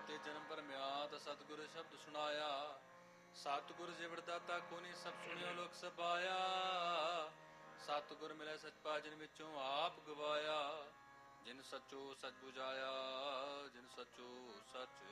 ਤੇ ਜਨਮ ਪਰਮਿਆਤ ਸਤਿਗੁਰ ਸ਼ਬਦ ਸੁਣਾਇਆ। ਸਤਿਗੁਰ ਜਿਵੜ ਦਾਤਾ ਕੋਨੀ ਸਭ ਸੁਣਿਓ ਲੋਕ ਸਬਾਇਆ। ਸਤਿਗੁਰ ਮਿਲੇ ਸਚ ਪਾਜਨ ਵਿੱਚੋਂ ਆਪ ਗਵਾਇਆ। ਜਿਨ ਸਚੋ ਸਚ 부ਝਾਇਆ, ਜਿਨ ਸਚੋ ਸਚ